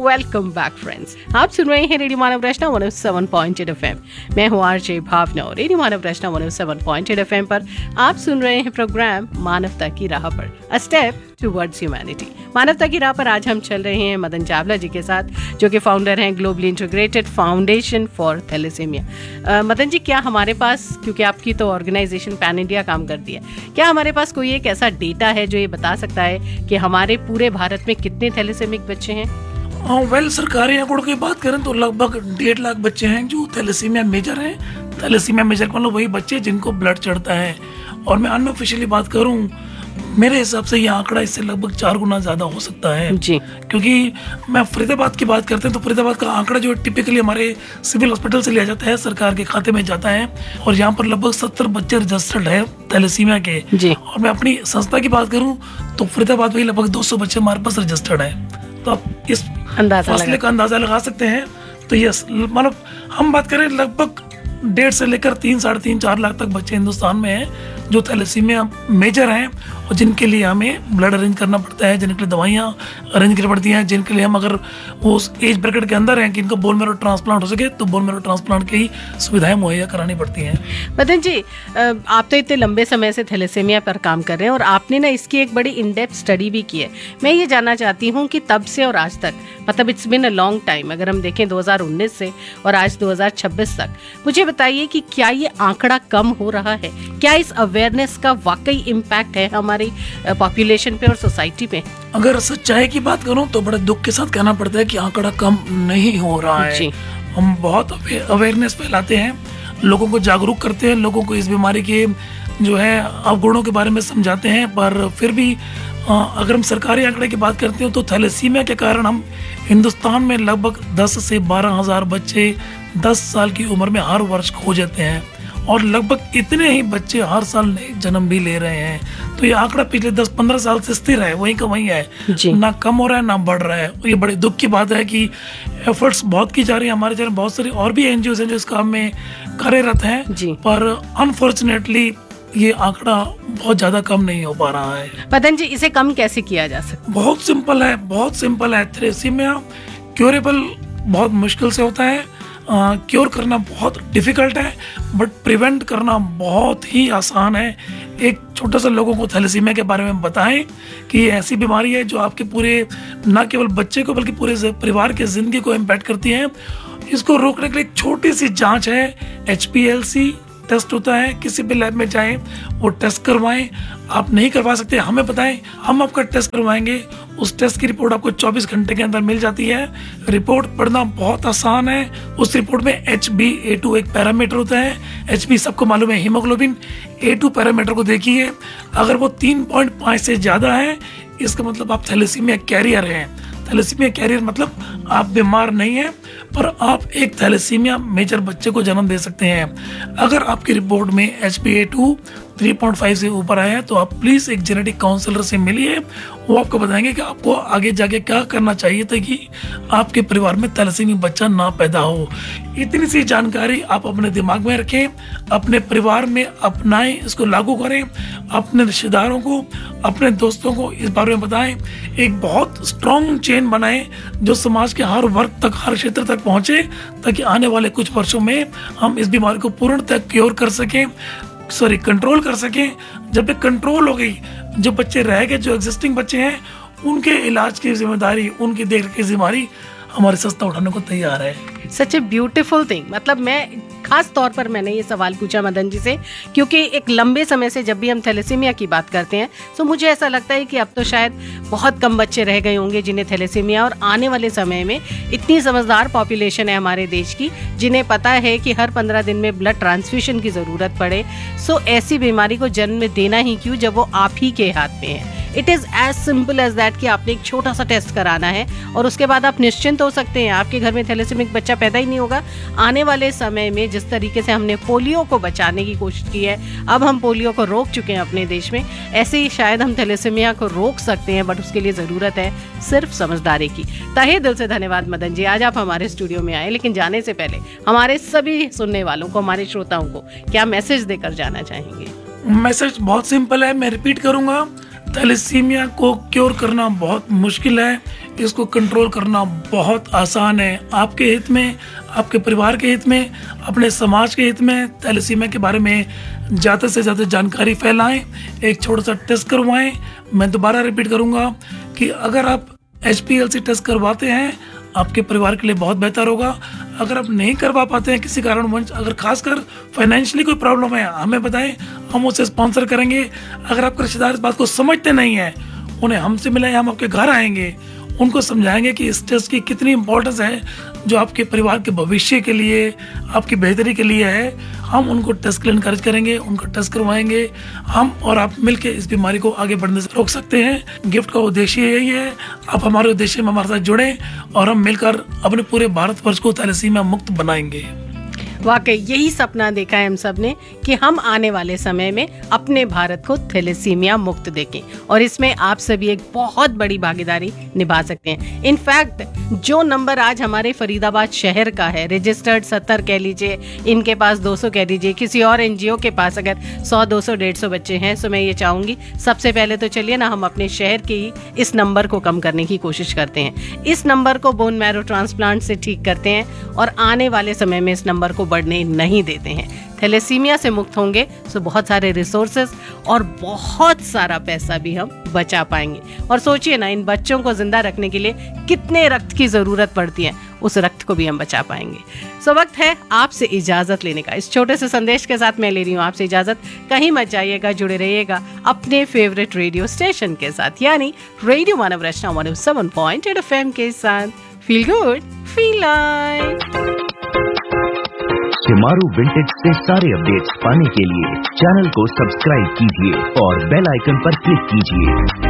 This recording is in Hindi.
Welcome back friends. आप सुन रहे हैं रेडियो मानव रचना 107.8 एफएम। मैं हूं आरजे भावना और रेडियो मानव रचना 107.8 एफएम पर आप सुन रहे हैं प्रोग्राम मानवता की राह पर, अ स्टेप टुवर्ड्स ह्यूमैनिटी। मानवता की राह पर आज हम चल रहे हैं मदन चावला जी के साथ, जो कि फाउंडर हैं globally integrated foundation for thalassaemia. Madan ji, क्या हमारे पास, क्योंकि आपकी तो ऑर्गेनाइजेशन पैन इंडिया काम करती है, क्या हमारे पास कोई एक ऐसा डेटा है जो ये बता सकता है कि हमारे पूरे भारत में कितने थैलेसेमिक बच्चे हैं? सरकारी आंकड़ों की बात करें तो लगभग 1.5 लाख बच्चे हैं जो थैलेसीमिया मेजर हैं। थैलेसीमिया मेजर मतलब वही बच्चे जिनको ब्लड चढ़ता है। और मैं अनऑफिशियली बात करूं, मेरे हिसाब से ये आंकड़ा इससे लगभग 4 गुना ज़्यादा हो सकता है जी। क्योंकि मैं फरीदाबाद की बात करते हैं तो फरीदाबाद का आंकड़ा जो टिपिकली हमारे सिविल हॉस्पिटल से लिया जाता है, सरकार के खाते में जाता है, और यहाँ पर लगभग 70 बच्चे रजिस्टर्ड है थैलेसीमिया के जी। और मैं अपनी संस्था की बात करूँ तो फरीदाबाद में लगभग 200 बच्चे हमारे पास रजिस्टर्ड है। तो आप इस फासले का अंदाजा लगा सकते हैं। तो ये मतलब हम बात करें लगभग 1.5 से लेकर 3, 3.5, 4 लाख तक बच्चे हिंदुस्तान में हैं जो थैलेसीमिया मेजर हैं और जिनके लिए हमें ब्लड अरेंज करना पड़ता है, जिनके लिए दवाइयाँ अरेंज करनी पड़ती हैं, जिनके लिए हम अगर वो उस एज ब्रैकेट के अंदर हैं कि इनको बोन मैरो ट्रांसप्लांट हो सके तो बोन मैरो ट्रांसप्लांट की सुविधाएं मुहैया करानी पड़ती हैं। मदन जी, आप तो इतने लंबे समय से थैलेसीमिया पर काम कर रहे हैं और आपने ना इसकी एक बड़ी इन डेप्थ स्टडी भी की है। मैं ये जानना चाहती हूँ कि तब से और आज तक, मतलब it's been a long time, अगर हम देखें 2019 से और आज 2026 तक, मुझे बताइए कि क्या ये आंकड़ा कम हो रहा है? क्या इस अवेयरनेस का वाकई इम्पैक्ट है हमारी पॉपुलेशन पे और सोसाइटी पे? अगर सच्चाई की बात करूं तो बड़े दुख के साथ कहना पड़ता है कि आंकड़ा कम नहीं हो रहा है। हम बहुत अवेयरनेस फैलाते हैं, लोगों को जागरूक करते हैं, लोगों को इस बीमारी के जो है अवगुणों के बारे में समझाते हैं, पर फिर भी अगर हम सरकारी आंकड़े की बात करते हैं तो थैलेसीमिया के कारण हम हिंदुस्तान में लगभग 10 से 12 हज़ार बच्चे 10 साल की उम्र में हर वर्ष खो जाते हैं और लगभग इतने ही बच्चे हर साल नए जन्म भी ले रहे हैं। तो ये आंकड़ा पिछले 10-15 साल से स्थिर है, वहीं का वहीं है, ना कम हो रहा है ना बढ़ रहा है। ये बड़े दुख की बात है कि एफर्ट्स बहुत की जा रही है, हमारे जगह बहुत सारी और भी एनजीओ हैं जो इस काम में कार्यरत हैं, पर अनफॉर्चुनेटली ये आंकड़ा बहुत ज्यादा कम नहीं हो पा रहा है। मदन जी, इसे कम कैसे किया जा सकता? बहुत सिंपल है, बहुत सिंपल है। थैलेसीमिया क्योरेबल बहुत मुश्किल से होता है, क्योर करना बहुत डिफिकल्ट है, बट प्रिवेंट करना बहुत ही आसान है। एक छोटा सा लोगों को थैलेसीमिया के बारे में बताएं कि ये ऐसी बीमारी है जो आपके पूरे, ना केवल बच्चे को बल्कि पूरे परिवार की जिंदगी को इम्पैक्ट करती है। इसको रोकने के लिए एक छोटी सी जांच है, HPLC टेस्ट होता है, किसी भी लैब में जाएं, वो टेस्ट करवाएं। आप नहीं करवा सकते हमें बताएं, हम आपका टेस्ट करवाएंगे। उस टेस्ट की रिपोर्ट आपको 24 घंटे के अंदर मिल जाती है। रिपोर्ट पढ़ना बहुत आसान है। उस रिपोर्ट में HbA2 एक पैरामीटर होता है। HB सबको मालूम है, हीमोग्लोबिन। A2 पैरामीटर को देखिए, अगर वो 3.5 से ज्यादा है इसका मतलब आप थैलेसीमिया कैरियर हैं। थैलेसीमिया कैरियर मतलब आप बीमार नहीं हैं, पर आप एक थैलेसीमिया मेजर बच्चे को जन्म दे सकते हैं। अगर आपकी रिपोर्ट में HbA2 3.5 से ऊपर आया है तो आप प्लीज़ एक जेनेटिक काउंसलर से मिलिए, वो आपको बताएंगे कि आपको आगे जाके क्या करना चाहिए ताकि आपके परिवार में थैलेसीमिया बच्चा ना पैदा हो। इतनी सी जानकारी आप अपने दिमाग में रखें, अपने परिवार में अपनाएं, इसको लागू करें, अपने रिश्तेदारों को, अपने दोस्तों को इस बारे में बताएं। एक बहुत स्ट्रॉन्ग चेन बनाएं जो समाज के हर वर्ग तक, हर क्षेत्र तक पहुंचे, ताकि आने वाले कुछ वर्षों में हम इस बीमारी को पूर्णतः क्योर कर सकें, कंट्रोल कर सकें। जब ये कंट्रोल हो गई, जो बच्चे रह गए, जो एग्जिस्टिंग बच्चे हैं, उनके इलाज की जिम्मेदारी, उनकी देखरेख की जिम्मेदारी हमारी संस्था उठाने को तैयार है। सच ए ब्यूटीफुल थिंग। मतलब मैं खास तौर पर मैंने ये सवाल पूछा मदन जी से क्योंकि एक लंबे समय से जब भी हम थैलेसीमिया की बात करते हैं तो मुझे ऐसा लगता है कि अब तो शायद बहुत कम बच्चे रह गए होंगे जिन्हें थैलेसीमिया, और आने वाले समय में इतनी समझदार पॉपुलेशन है हमारे देश की जिन्हें पता है कि हर 15 दिन में ब्लड ट्रांसफ्यूजन की ज़रूरत पड़े। सो ऐसी बीमारी को जन्म देना ही क्यों जब वो आप ही के हाथ में है। It is as simple as that कि आपने एक छोटा सा टेस्ट कराना है और उसके बाद आप निश्चिंत हो सकते हैं, आपके घर में थैलेसीमिक बच्चा पैदा ही नहीं होगा। आने वाले समय में जिस तरीके से हमने पोलियो को बचाने की कोशिश की है, अब हम पोलियो को रोक चुके हैं अपने देश में, ऐसे ही शायद हम थैलेसीमिया को रोक सकते हैं, बट उसके लिए ज़रूरत है सिर्फ समझदारी की। तहे दिल से धन्यवाद मदन जी, आज आप हमारे स्टूडियो में आए। लेकिन जाने से पहले हमारे सभी सुनने वालों को, हमारे श्रोताओं को क्या मैसेज देकर जाना चाहेंगे? मैसेज बहुत सिंपल है, मैं रिपीट करूंगा। थैलेसीमिया को क्योर करना बहुत मुश्किल है, इसको कंट्रोल करना बहुत आसान है। आपके हित में, आपके परिवार के हित में, अपने समाज के हित में थैलेसीमिया के बारे में ज़्यादा से ज़्यादा जानकारी फैलाएं, एक छोटा सा टेस्ट करवाएं। मैं दोबारा रिपीट करूंगा कि अगर आप HPLC टेस्ट करवाते हैं, आपके परिवार के लिए बहुत बेहतर होगा। अगर आप नहीं करवा पाते हैं किसी कारणवश, अगर खासकर फाइनेंशियली कोई प्रॉब्लम है, हमें बताएं, हम उसे स्पॉन्सर करेंगे। अगर आपके रिश्तेदार इस बात को समझते नहीं हैं, उन्हें हमसे मिलाएं, हम आपके घर आएंगे, उनको समझाएंगे कि इस टेस्ट की कितनी इंपॉर्टेंस है, जो आपके परिवार के भविष्य के लिए, आपकी बेहतरी के लिए है। हम उनको टेस्ट के लिए इनकरेज करेंगे, उनको टेस्ट करवाएंगे। हम और आप मिलकर इस बीमारी को आगे बढ़ने से रोक सकते हैं। गिफ्ट का उद्देश्य यही है, आप हमारे उद्देश्य में हमारे साथ जुड़ें और हम मिलकर अपने पूरे भारतवर्ष को थैलेसीमिया मुक्त बनाएंगे। वाकई यही सपना देखा है हम सब ने कि हम आने वाले समय में अपने भारत को थैलेसीमिया मुक्त देखें, और इसमें आप सभी एक बहुत बड़ी भागीदारी निभा सकते हैं। इनफैक्ट जो नंबर आज हमारे फरीदाबाद शहर का है, रजिस्टर्ड 70 कह लीजिए, इनके पास 200 कह लीजिए, किसी और NGO के पास अगर 100, 200, 150 बच्चे हैं, तो मैं ये चाहूँगी सबसे पहले तो चलिए ना हम अपने शहर के ही इस नंबर को कम करने की कोशिश करते हैं। इस नंबर को बोन मैरो ट्रांसप्लांट से ठीक करते हैं और आने वाले समय में इस नंबर को बढ़ने नहीं देते हैं। थैलेसीमिया से मुक्त होंगे तो बहुत सारे रिसोर्सेज और बहुत सारा पैसा भी हम बचा पाएंगे। और सोचिए ना, इन बच्चों को जिंदा रखने के लिए कितने रक्त की जरूरत पड़ती है, उस रक्त को भी हम बचा पाएंगे। सो वक्त है आपसे इजाजत लेने का। इस छोटे से संदेश के साथ मैं ले रही हूँ आपसे इजाजत। कहीं मत जाइएगा, जुड़े रहिएगा अपने फेवरेट रेडियो स्टेशन के साथ, यानी रेडियो मानव रचना 107.8 FM के साथ। Feel good, feel live. Shemaroo vintage से सारे अपडेट्स पाने के लिए चैनल को सब्सक्राइब कीजिए और बेल आइकन पर क्लिक कीजिए।